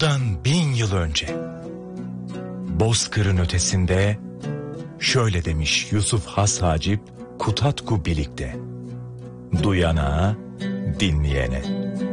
Bundan 1000 yıl önce Bozkır'ın ötesinde şöyle demiş Yusuf Has Hacip Kutatku Bilik'te: duyana, dinleyene.